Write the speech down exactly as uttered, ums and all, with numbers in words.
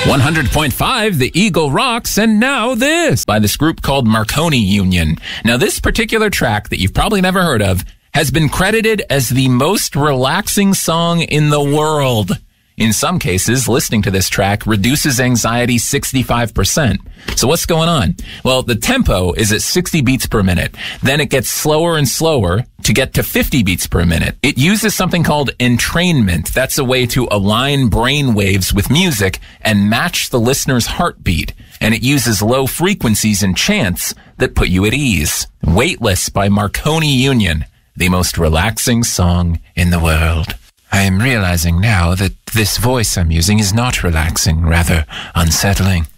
one hundred point five, The Eagle Rocks, and now this by this group called Marconi Union. Now, this particular track that you've probably never heard of has been credited as the most relaxing song in the world. In some cases, listening to this track reduces anxiety sixty-five percent. So what's going on? Well, the tempo is at sixty beats per minute. Then it gets slower and slower to get to fifty beats per minute. It uses something called entrainment. That's a way to align brain waves with music and match the listener's heartbeat. And it uses low frequencies and chants that put you at ease. Weightless by Marconi Union, the most relaxing song in the world. I am realizing now that this voice I'm using is not relaxing, rather unsettling.